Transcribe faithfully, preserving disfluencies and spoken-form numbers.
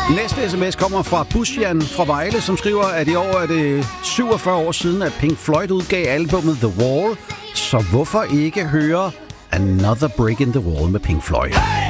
Næste sms kommer fra Busjan fra Vejle, som skriver, at i år er det syvogfyrre år siden, at Pink Floyd udgav albumet The Wall. Så hvorfor ikke høre Another Brick in the Wall med Pink Floyd? Hey!